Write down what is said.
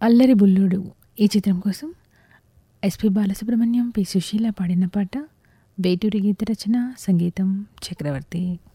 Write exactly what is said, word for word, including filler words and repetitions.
అల్లరి బుల్లుడు ఈ చిత్రం కోసం ఎస్పి బాలసుబ్రహ్మణ్యం, పి సుశీల పాడిన పాట. వేటూరి గీత రచన, సంగీతం చక్రవర్తి.